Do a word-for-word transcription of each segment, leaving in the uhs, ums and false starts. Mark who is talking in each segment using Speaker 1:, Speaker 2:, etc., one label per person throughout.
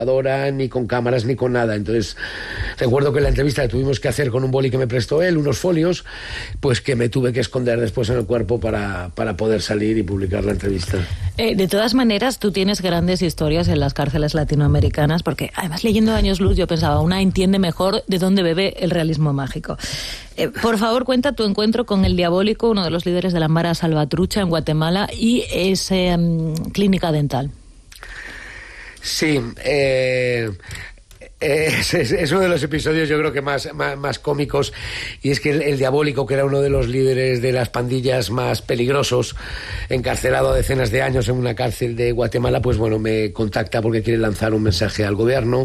Speaker 1: ni con cámaras ni con nada. Entonces recuerdo que la entrevista la tuvimos que hacer con un boli que me prestó él, unos folios, pues que me tuve que esconder después en el cuerpo para, para poder salir y publicar la entrevista.
Speaker 2: Eh, de todas maneras, tú tienes grandes historias en las cárceles latinoamericanas, porque además leyendo Años Luz yo pensaba, una entiende mejor de dónde bebe el realismo mágico. Eh, por favor, cuenta tu encuentro con el Diabólico, uno de los líderes de la Mara Salvatrucha en Guatemala, y esa um, clínica dental.
Speaker 1: Sí, eh, es, es, es uno de los episodios yo creo que más, más, más cómicos, y es que el, el Diabólico, que era uno de los líderes de las pandillas más peligrosos, encarcelado a decenas de años en una cárcel de Guatemala, pues bueno, me contacta porque quiere lanzar un mensaje al gobierno.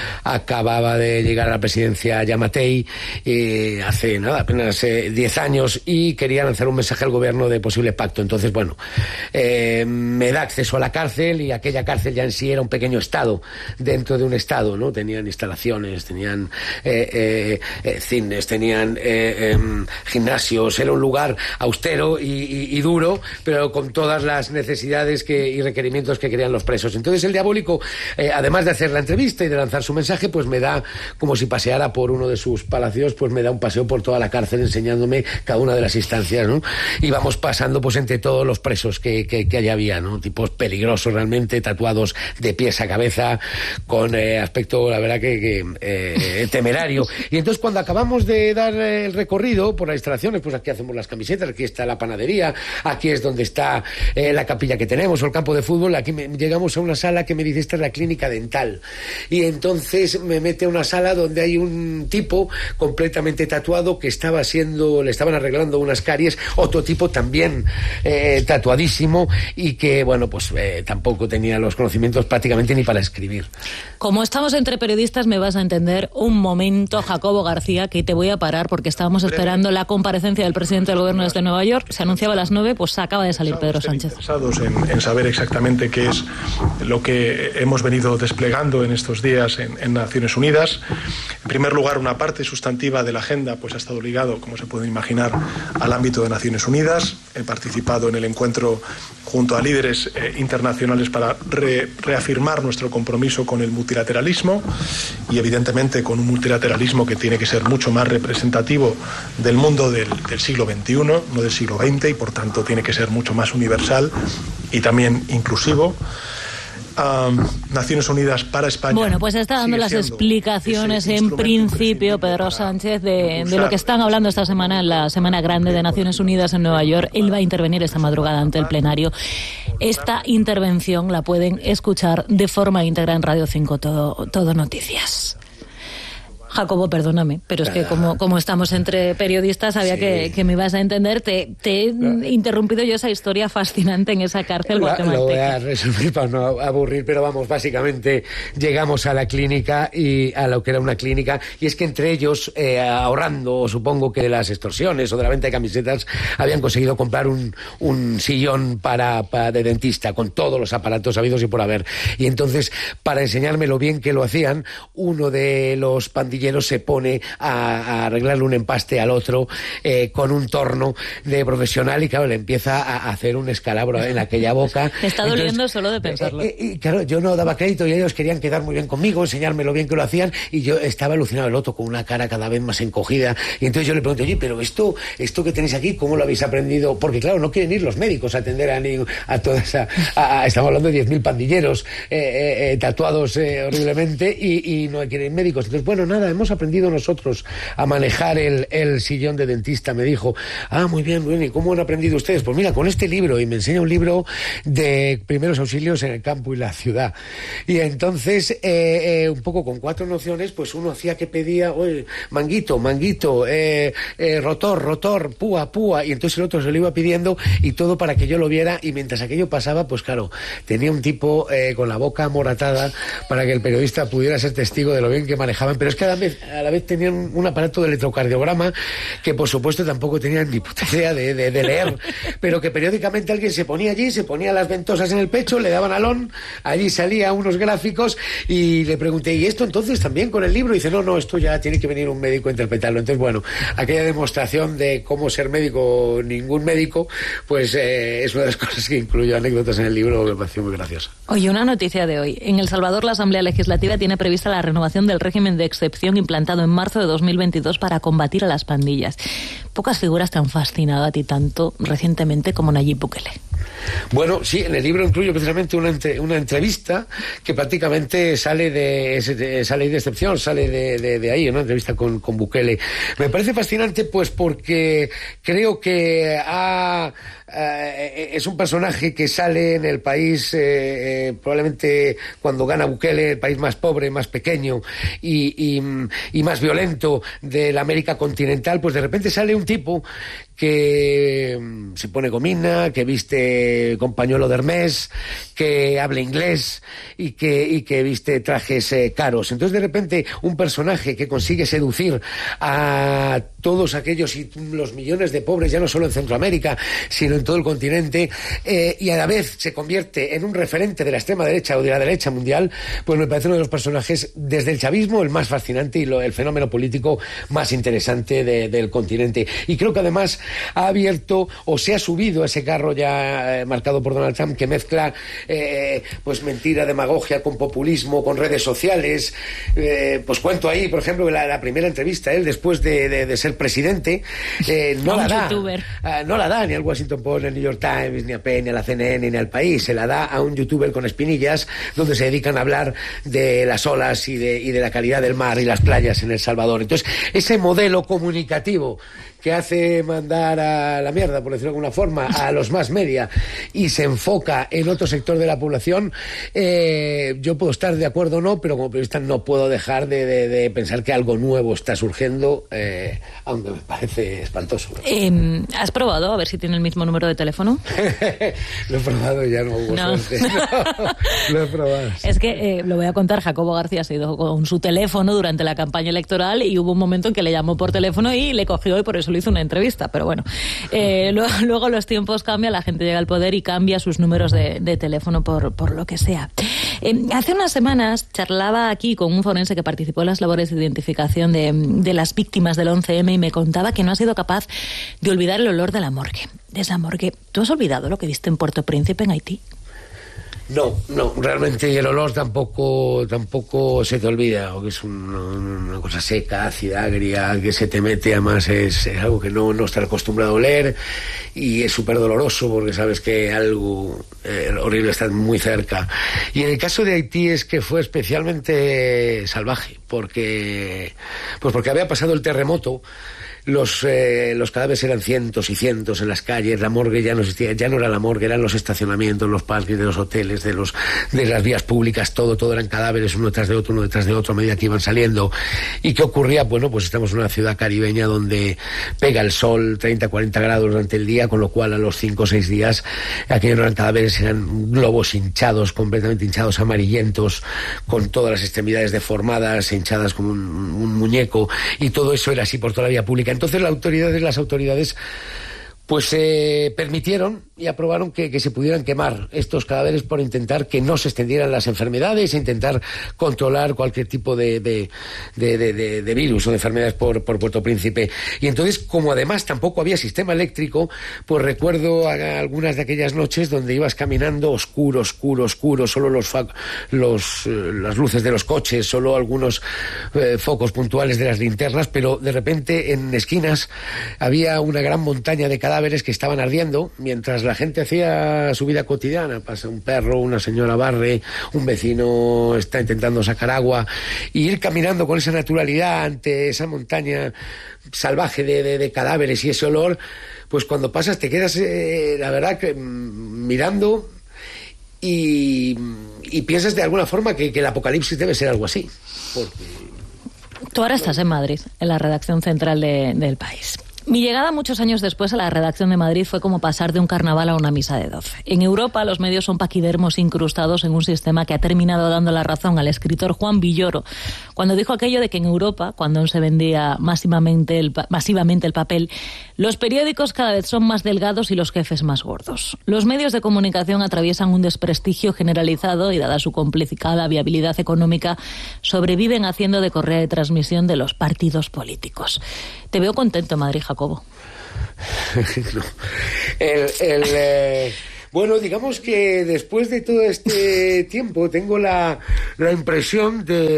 Speaker 1: Acababa de llegar a la presidencia Yamatei eh, hace nada, apenas eh, diez años, y quería lanzar un mensaje al gobierno de posible pacto. Entonces, bueno, eh, me da acceso a la cárcel, y aquella cárcel ya en sí era un pequeño estado dentro de un estado, ¿no? Tenían instalaciones, tenían eh, eh, eh, cines, tenían eh, eh, gimnasios. Era un lugar austero y, y, y duro, pero con todas las necesidades que, y requerimientos que querían los presos. Entonces el Diabólico, eh, además de hacer la entrevista y de lanzar su mensaje, pues me da, como si paseara por uno de sus palacios, pues me da un paseo por toda la cárcel enseñándome cada una de las instancias, ¿no? Y vamos pasando pues entre todos los presos que, que, que allá había, ¿no? Tipos peligrosos realmente, tatuados de pies a cabeza, con eh, aspecto, la verdad, que, que eh, temerario. Y entonces cuando acabamos de dar el recorrido por las instalaciones, pues aquí hacemos las camisetas, aquí está la panadería, aquí es donde está eh, la capilla que tenemos, o el campo de fútbol. Aquí me, llegamos a una sala que me dice, esta es la clínica dental, y entonces me mete a una sala donde hay un tipo completamente tatuado que estaba siendo, le estaban arreglando unas caries, otro tipo también eh, tatuadísimo, y que bueno, pues eh, tampoco tenía los conocimientos prácticamente ni para escribir.
Speaker 2: Como estamos entre periodistas, me vas a entender un momento, Jacobo García, que te voy a parar porque estábamos esperando la comparecencia del presidente del gobierno desde Nueva York. Se anunciaba a las nueve, pues acaba de salir Pedro Sánchez.
Speaker 3: Interesados en, en saber exactamente qué es lo que hemos venido desplegando en estos días en, en Naciones Unidas. En primer lugar, una parte sustantiva de la agenda pues ha estado ligado, como se puede imaginar, al ámbito de Naciones Unidas. He participado en el encuentro junto a líderes eh, internacionales para re, reafirmar nuestro compromiso con el multilateralismo, y evidentemente con un multilateralismo que tiene que ser mucho más representativo del mundo del, del siglo veintiuno, no del siglo veinte, y por tanto tiene que ser mucho más universal y también inclusivo. Um, Naciones Unidas para España.
Speaker 2: Bueno, pues está dando las explicaciones en principio Pedro Sánchez de, de lo que están hablando esta semana en la Semana Grande de Naciones Unidas en Nueva York. Él va a intervenir esta madrugada ante el plenario. Esta intervención la pueden escuchar de forma íntegra en Radio cinco, todo, todo Noticias. Jacobo, perdóname, pero es que como, como estamos entre periodistas, sabía sí. que, que me ibas a entender. Te, te he claro. interrumpido yo esa historia fascinante en esa cárcel guatemalteca.
Speaker 1: Lo voy a resumir para no aburrir, pero vamos, básicamente llegamos a la clínica, y a lo que era una clínica, y es que entre ellos, eh, ahorrando, supongo que de las extorsiones o de la venta de camisetas, habían conseguido comprar un, un sillón para, para de dentista, con todos los aparatos habidos y por haber. Y entonces, para enseñarme lo bien que lo hacían, uno de los pandilleros se pone a, a arreglarle un empaste al otro eh, con un torno de profesional, y claro, le empieza a hacer un escalabro en aquella boca.
Speaker 2: Me está
Speaker 1: Entonces,
Speaker 2: doliendo solo de pensarlo.
Speaker 1: Eh, eh, y claro, yo no daba crédito, y ellos querían quedar muy bien conmigo, enseñarme lo bien que lo hacían, y yo estaba alucinado, el otro con una cara cada vez más encogida. Y entonces yo le pregunto, oye, pero esto, esto que tenéis aquí, ¿cómo lo habéis aprendido? Porque claro, no quieren ir los médicos a atender a, ni, a toda esa... A, a, estamos hablando de diez mil pandilleros eh, eh, eh, tatuados eh, horriblemente, y, y no quieren médicos. Entonces, bueno, nada, hemos aprendido nosotros a manejar el, el sillón de dentista, me dijo. Ah, muy bien, muy bien. ¿Y cómo han aprendido ustedes? Pues mira, con este libro, y me enseña un libro de primeros auxilios en el campo y la ciudad. Y entonces, eh, eh, un poco con cuatro nociones, pues uno hacía que pedía, oye, manguito, manguito, eh, eh, rotor, rotor, púa, púa, y entonces el otro se lo iba pidiendo, y todo para que yo lo viera, y mientras aquello pasaba, pues claro, tenía un tipo eh, con la boca amoratada para que el periodista pudiera ser testigo de lo bien que manejaban, pero es que además vez, a la vez tenían un aparato de electrocardiograma que por supuesto tampoco tenían ni puta idea de, de, de leer, pero que periódicamente alguien se ponía allí, se ponía las ventosas en el pecho, le daban alón, allí salía unos gráficos y le pregunté, ¿y esto entonces también con el libro? Y dice, no, no, esto ya tiene que venir un médico a interpretarlo. Entonces, bueno, aquella demostración de cómo ser médico ningún médico, pues eh, es una de las cosas que incluyo anécdotas en el libro que me pareció muy graciosa.
Speaker 2: Oye, una noticia de hoy. En El Salvador, la Asamblea Legislativa tiene prevista la renovación del régimen de excepción implantado en marzo de dos mil veintidós para combatir a las pandillas. Pocas figuras te han fascinado a ti tanto recientemente como Nayib Bukele.
Speaker 1: Bueno, sí, en el libro incluyo precisamente una, entre, una entrevista que prácticamente sale de, de esa ley de excepción, sale de, de, de ahí, una entrevista con, con Bukele. Me parece fascinante pues porque creo que ha... Uh, es un personaje que sale en el país eh, eh, probablemente cuando gana Bukele, el país más pobre, más pequeño y, y, y más violento de la América continental, pues de repente sale un tipo que um, se pone gomina, que viste con pañuelo de Hermès, que habla inglés y que, y que viste trajes eh, caros. Entonces de repente un personaje que consigue seducir a todos aquellos y los millones de pobres, ya no solo en Centroamérica, sino en todo el continente, eh, y a la vez se convierte en un referente de la extrema derecha o de la derecha mundial, pues me parece uno de los personajes desde el chavismo el más fascinante y lo, el fenómeno político más interesante de, del continente. Y creo que además ha abierto o se ha subido a ese carro ya eh, marcado por Donald Trump, que mezcla eh, pues mentira, demagogia con populismo, con redes sociales. Eh, pues cuento ahí, por ejemplo, la, la primera entrevista, él después de, de, de ser presidente, eh, no, la da, uh, no la da ni al Washington Post, ni al New York Times, ni a P, ni a la C N N, ni al País. Se la da a un youtuber con espinillas, donde se dedican a hablar de las olas y de, y de la calidad del mar y las playas en El Salvador. Entonces, ese modelo comunicativo que hace mandar a la mierda, por decirlo de alguna forma, a los más media y se enfoca en otro sector de la población, eh, yo puedo estar de acuerdo o no, pero como periodista no puedo dejar de, de, de pensar que algo nuevo está surgiendo, eh, aunque me parece espantoso.
Speaker 2: Eh, ¿Has probado a ver si tiene el mismo número de teléfono?
Speaker 1: Lo he probado y ya no hubo
Speaker 2: no.
Speaker 1: suerte. No, lo he probado.
Speaker 2: Es que, eh, lo voy a contar, Jacobo García se ha ido con su teléfono durante la campaña electoral y hubo un momento en que le llamó por teléfono y le cogió y por eso le hizo una entrevista, pero bueno, eh, luego, luego los tiempos cambian, la gente llega al poder y cambia sus números de, de teléfono por, por lo que sea. Eh, hace unas semanas charlaba aquí con un forense que participó en las labores de identificación de, de las víctimas del once eme y me contaba que no ha sido capaz de olvidar el olor de la morgue, de esa morgue. ¿Tú has olvidado lo que viste en Puerto Príncipe, en Haití?
Speaker 1: No, no, realmente el olor tampoco tampoco se te olvida, porque es un, una cosa seca, ácida, agria, que se te mete, además es, es algo que no, no estás acostumbrado a oler y es súper doloroso porque sabes que algo eh, horrible está muy cerca. Y en el caso de Haití es que fue especialmente salvaje, porque pues porque había pasado el terremoto. Los, eh, los cadáveres eran cientos y cientos en las calles, la morgue ya no existía, ya no era la morgue, eran los estacionamientos, los parques de los hoteles, de los de las vías públicas, todo, todo eran cadáveres uno detrás de otro, uno detrás de otro a medida que iban saliendo. ¿Y qué ocurría? Bueno, pues estamos en una ciudad caribeña donde pega el sol treinta, cuarenta grados durante el día, con lo cual a los cinco o seis días aquellos no eran cadáveres, eran globos hinchados, completamente hinchados, amarillentos, con todas las extremidades deformadas, hinchadas como un, un muñeco, y todo eso era así por toda la vía pública. Entonces las autoridades, las autoridades pues eh, permitieron y aprobaron que, que se pudieran quemar estos cadáveres por intentar que no se extendieran las enfermedades e intentar controlar cualquier tipo de, de, de, de, de, de virus o de enfermedades por, por Puerto Príncipe. Y entonces, como además tampoco había sistema eléctrico, pues recuerdo algunas de aquellas noches donde ibas caminando oscuro, oscuro, oscuro, solo los, fa- los eh, las luces de los coches, solo algunos eh, focos puntuales de las linternas, pero de repente en esquinas había una gran montaña de cadáveres que estaban ardiendo mientras la gente hacía su vida cotidiana. Pasa un perro, una señora barre, un vecino está intentando sacar agua, y ir caminando con esa naturalidad ante esa montaña salvaje de, de, de cadáveres y ese olor, pues cuando pasas te quedas eh, la verdad que mm, mirando y, y piensas de alguna forma que, que el apocalipsis debe ser algo así, porque...
Speaker 2: Tú ahora estás en Madrid, en la redacción central de, del País. Mi llegada muchos años después a la redacción de Madrid fue como pasar de un carnaval a una misa de doce. En Europa los medios son paquidermos incrustados en un sistema que ha terminado dando la razón al escritor Juan Villoro cuando dijo aquello de que en Europa, cuando aún se vendía masivamente el, masivamente el papel, los periódicos cada vez son más delgados y los jefes más gordos. Los medios de comunicación atraviesan un desprestigio generalizado y, dada su complicada viabilidad económica, sobreviven haciendo de correa de transmisión de los partidos políticos. Te veo contento en Madrid, Jacobo.
Speaker 1: No. El, el, eh, bueno, digamos que después de todo este tiempo tengo la, la impresión de,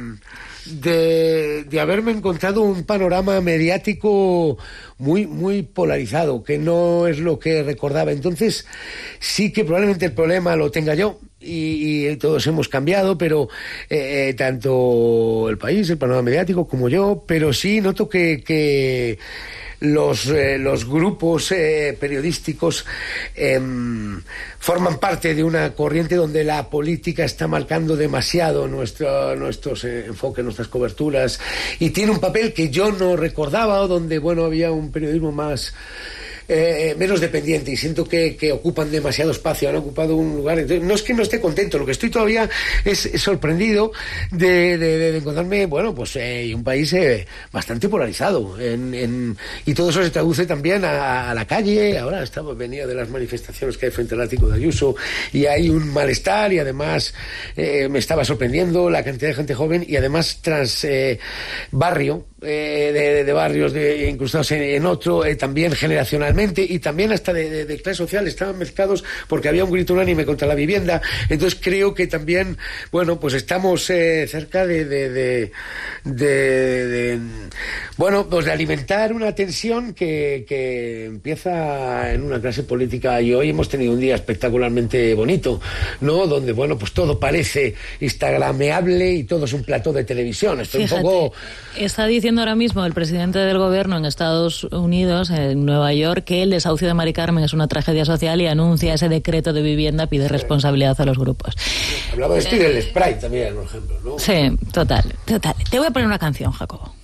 Speaker 1: de, de haberme encontrado un panorama mediático muy, muy polarizado, que no es lo que recordaba. Entonces, sí que probablemente el problema lo tenga yo. Y, y todos hemos cambiado, pero eh, tanto el país, el panorama mediático, como yo, pero sí noto que, que los, eh, los grupos eh, periodísticos eh, forman parte de una corriente donde la política está marcando demasiado nuestro, nuestros eh, enfoques, nuestras coberturas, y tiene un papel que yo no recordaba, o donde, bueno, había un periodismo más... Eh, menos dependiente, y siento que, que ocupan demasiado espacio, han ocupado un lugar. Entonces, no es que no esté contento, lo que estoy todavía es, es sorprendido de, de, de encontrarme, bueno, pues eh, un país eh, bastante polarizado en, en, y todo eso se traduce también a, a la calle. Ahora estaba, venía de las manifestaciones que hay frente al ático de Ayuso y hay un malestar, y además eh, me estaba sorprendiendo la cantidad de gente joven, y además tras eh, barrio eh, de, de barrios de, incrustados en, en otro, eh, también generacionalmente, y también hasta de, de, de clase social, estaban mezclados porque había un grito unánime contra la vivienda. Entonces creo que también, bueno, pues estamos eh, cerca de, de, de, de, de bueno, pues de alimentar una tensión que, que empieza en una clase política, y hoy hemos tenido un día espectacularmente bonito, ¿no? Donde, bueno, pues todo parece instagrameable y todo es un plató de televisión. Estoy
Speaker 2: Fíjate,
Speaker 1: un poco...
Speaker 2: Está diciendo ahora mismo el presidente del gobierno en Estados Unidos, en Nueva York, que el desahucio de Mari Carmen es una tragedia social, y anuncia ese decreto de vivienda, pide responsabilidad a los grupos.
Speaker 1: Hablaba de esto y del Sprite también, por ejemplo, ¿no?
Speaker 2: Sí, total, total. Te voy a poner una canción, Jacobo.